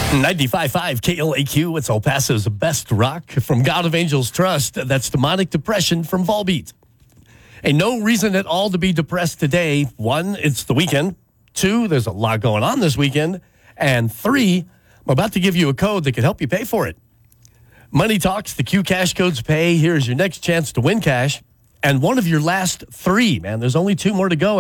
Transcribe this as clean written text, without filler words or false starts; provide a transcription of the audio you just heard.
95.5 KLAQ, it's El Paso's best rock from God of Angels Trust. That's Demonic Depression from Volbeat. And no reason at all to be depressed today. 1, it's the weekend. 2, there's a lot going on this weekend. And 3, I'm about to give you a code that can help you pay for it. Money Talks, the Q Cash codes pay. Here's your next chance to win cash. And one of your last 3, man. There's only 2 more to go.